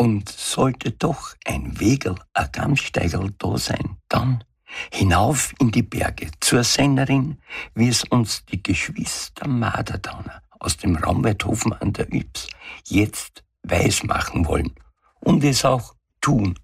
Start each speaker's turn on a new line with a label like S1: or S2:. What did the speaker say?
S1: Und sollte doch ein Wegel, ein Gammsteigerl da sein, dann hinauf in die Berge zur Sennerin, wie es uns die Geschwister Maderdauner aus dem Raumweithofen an der Ybbs jetzt weismachen wollen und es auch tun.